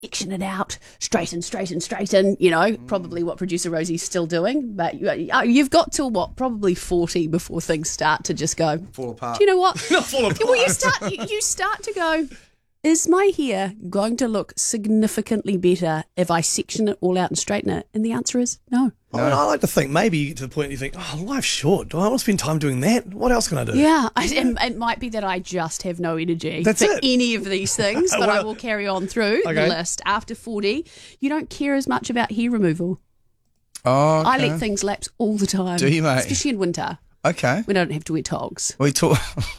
section it out, straighten, probably what producer Rosie's still doing. But you've got till probably 40 before things start to just go fall apart. Do you know what? Not fall apart. Well, you start to go, is my hair going to look significantly better if I section it all out and straighten it? And the answer is no. I mean, I like to think maybe to the point you think, oh, life's short. Do I want to spend time doing that? What else can I do? Yeah, it might be that I just have no energy for any of these things, but I will carry on through the list. After 40, you don't care as much about hair removal. Oh, okay. I let things lapse all the time. Do you, mate? Especially in winter. Okay. We don't have to wear togs. We talk.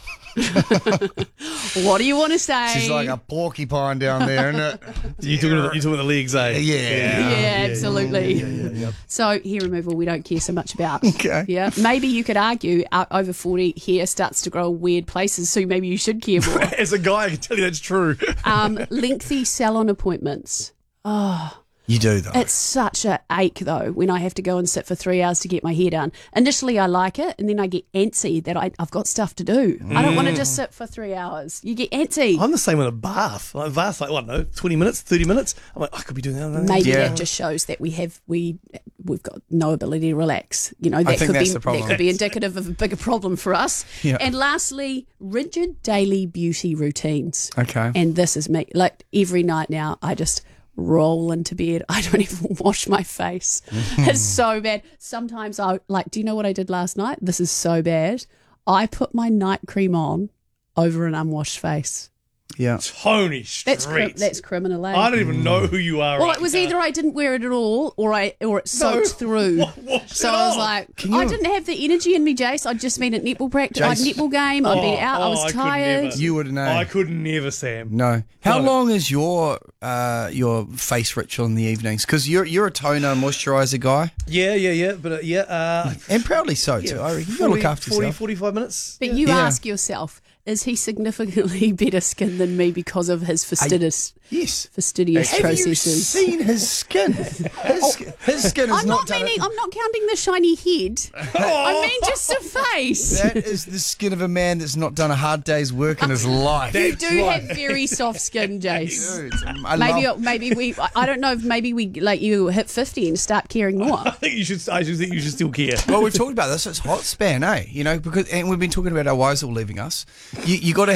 What do you want to say? She's like a porcupine down there, isn't it? You talking the legs, eh? Yeah, absolutely. Yeah. So hair removal, we don't care so much about. Okay. Yeah. Maybe you could argue over 40, hair starts to grow in weird places, so maybe you should care more. As a guy, I can tell you that's true. Lengthy salon appointments. Oh. You do, though. It's such a ache, though, when I have to go and sit for 3 hours to get my hair done. Initially, I like it, and then I get antsy that I've got stuff to do. I don't want to just sit for 3 hours. You get antsy. I'm the same with a bath. Like a bath, I don't know, 20 minutes, 30 minutes. I'm like, I could be doing that. Maybe that just shows that we've got no ability to relax. You know, that could be indicative of a bigger problem for us. Yeah. And lastly, rigid daily beauty routines. Okay. And this is me. Like every night now, I just roll into bed. I don't even wash my face. It's so bad. Sometimes do you know what I did last night? This is so bad. I put my night cream on over an unwashed face. Yeah. Tony Street. That's criminal, eh? I don't even know who you are. Well, it was either I didn't wear it at all or it soaked through. So I was like, I didn't have the energy in me, Jace. I'd just been at netball practice. I'd netball game. I'd been out. I was tired. You would know. I could never, Sam. No. How long is your face ritual in the evenings? Because you're a toner moisturiser guy. Yeah. But and proudly so too. I reckon you got to look after yourself. 45 minutes. But you ask yourself, is he significantly better skinned than me because of his fastidious processes? Have you seen his skin? His skin is I'm not counting the shiny head. I mean just the face. That is the skin of a man that's not done a hard day's work in his life. You do have very soft skin, Jace. I don't know if maybe we let you hit 50 and start caring more. I think you should still care. Well, we've talked about this. It's hot span, eh? You know, and we've been talking about our wives all leaving us. You got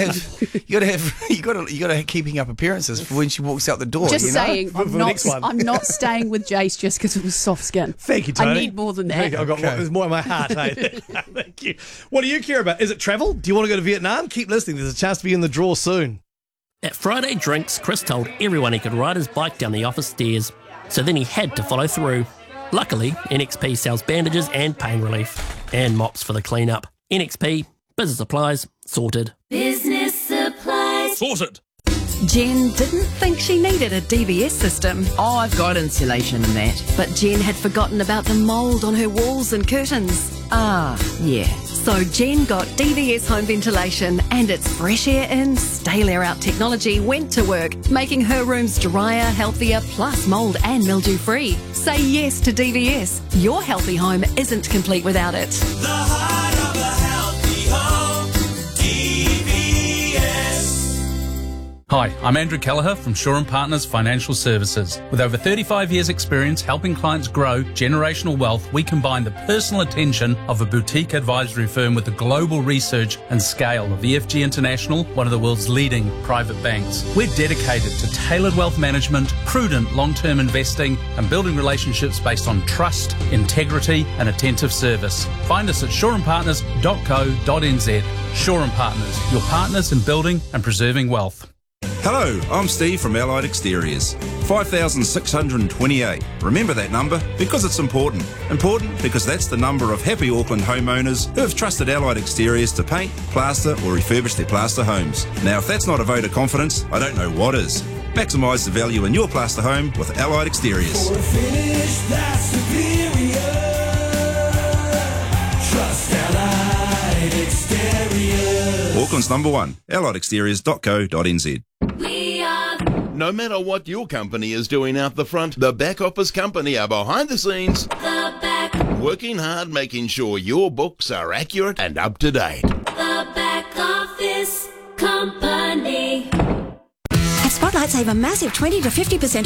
to keeping up appearances for when she walks out the door. Just saying, I'm not staying with Jace just because it was soft skin. Thank you, Tony. I need more than that. There's more in my heart. Hey? Thank you. What do you care about? Is it travel? Do you want to go to Vietnam? Keep listening. There's a chance to be in the draw soon. At Friday Drinks, Chris told everyone he could ride his bike down the office stairs, so then he had to follow through. Luckily, NXP sells bandages and pain relief, and mops for the clean-up. NXP, business supplies, sorted. Business supplies. Sorted. Jen didn't think she needed a DVS system. Oh, I've got insulation and that. But Jen had forgotten about the mould on her walls and curtains. Ah, yeah. So Jen got DVS home ventilation, and its fresh air in, stale air out technology went to work, making her rooms drier, healthier, plus mould and mildew free. Say yes to DVS. Your healthy home isn't complete without it. The heart of a healthy home, DVS. Hi, I'm Andrew Kelleher from Shaw & Partners Financial Services. With over 35 years' experience helping clients grow generational wealth, we combine the personal attention of a boutique advisory firm with the global research and scale of EFG International, one of the world's leading private banks. We're dedicated to tailored wealth management, prudent long-term investing, and building relationships based on trust, integrity, and attentive service. Find us at shawandpartners.co.nz. Shaw & Partners, your partners in building and preserving wealth. Hello, I'm Steve from Allied Exteriors. 5,628. Remember that number because it's important. Important because that's the number of happy Auckland homeowners who have trusted Allied Exteriors to paint, plaster or refurbish their plaster homes. Now, if that's not a vote of confidence, I don't know what is. Maximise the value in your plaster home with Allied Exteriors. For a finish that's superior, trust Allied Exteriors. Auckland's number one, alliedexteriors.co.nz. No matter what your company is doing out the front, the back office company are behind the scenes. The back. Working hard, making sure your books are accurate and up to date. The back office company. At Spotlight Fortnite save a massive 20 to 50%